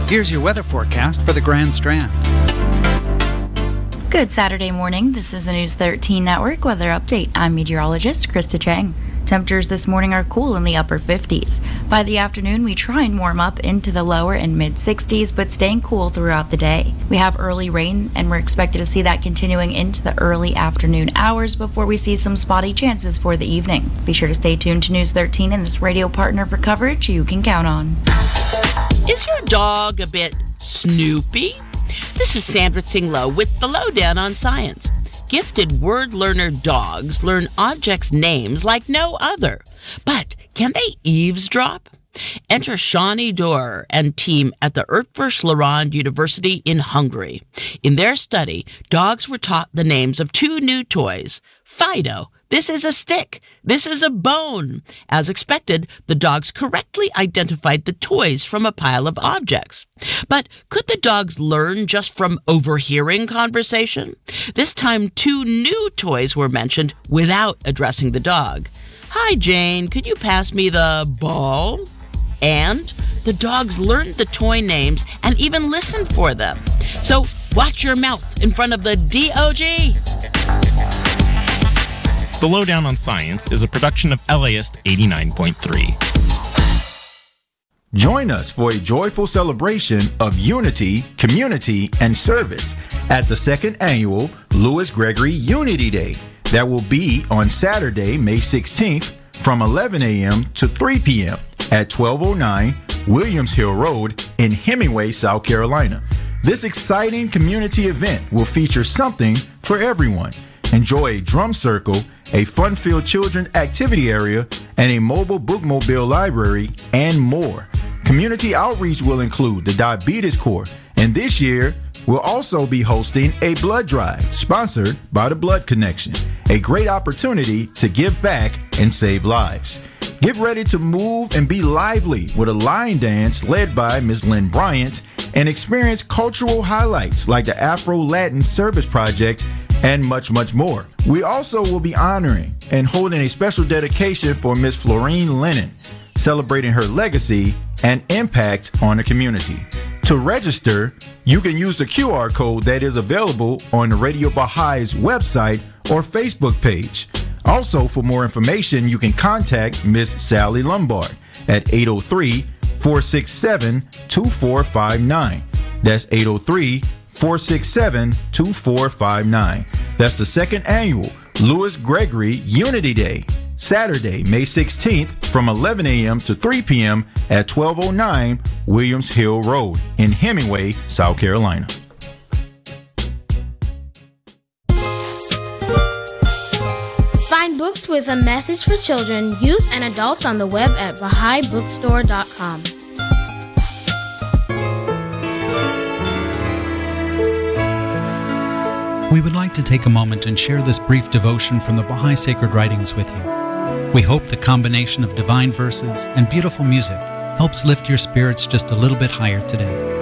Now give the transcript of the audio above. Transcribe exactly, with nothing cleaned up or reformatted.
Here's your weather forecast for the Grand Strand. Good Saturday morning. This is a News thirteen Network weather update. I'm meteorologist Krista Chang. Temperatures this morning are cool in the upper fifties. By the afternoon, we try and warm up into the lower and mid sixties, but staying cool throughout the day. We have early rain, and we're expected to see that continuing into the early afternoon hours before we see some spotty chances for the evening. Be sure to stay tuned to News thirteen and this radio partner for coverage you can count on. Is your dog a bit snoopy? This is Sandra Tsinglow with the Lowdown on Science. Gifted word learner dogs learn objects' names like no other. But can they eavesdrop? Enter Shani Dor and team at the Eötvös-Loránd University in Hungary. In their study, dogs were taught the names of two new toys. Fido, this is a stick. This is a bone. As expected, the dogs correctly identified the toys from a pile of objects. But could the dogs learn just from overhearing conversation? This time, two new toys were mentioned without addressing the dog. Hi, Jane, could you pass me the ball? And the dogs learned the toy names and even listened for them. So watch your mouth in front of the D O G. The Lowdown on Science is a production of L A I S T eighty-nine point three. Join us for a joyful celebration of unity, community, and service at the second annual Lewis Gregory Unity Day that will be on Saturday, May sixteenth from eleven a.m. to three p.m. at twelve oh nine Williams Hill Road in Hemingway, South Carolina. This exciting community event will feature something for everyone. Enjoy a drum circle, a fun-filled children activity area, and a mobile bookmobile library, and more. Community outreach will include the Diabetes Corps, and this year, we'll also be hosting a blood drive sponsored by the Blood Connection, a great opportunity to give back and save lives. Get ready to move and be lively with a line dance led by Miz Lynn Bryant and experience cultural highlights like the Afro-Latin Service Project and much, much more. We also will be honoring and holding a special dedication for Miss Florine Lennon, celebrating her legacy and impact on the community. To register, you can use the Q R code that is available on the Radio Bahai's website or Facebook page. Also, for more information, you can contact Miss Sally Lombard at eight oh three, four six seven, two four five nine. That's eight oh three, four six seven, two four five nine. That's the second annual Lewis Gregory Unity Day, Saturday, May sixteenth from eleven a.m. to three p.m. at twelve oh nine Williams Hill Road in Hemingway, South Carolina. Find books with a message for children, youth, and adults on the web at Bahai Bookstore dot com. We would like to take a moment and share this brief devotion from the Baha'i Sacred Writings with you. We hope the combination of divine verses and beautiful music helps lift your spirits just a little bit higher today.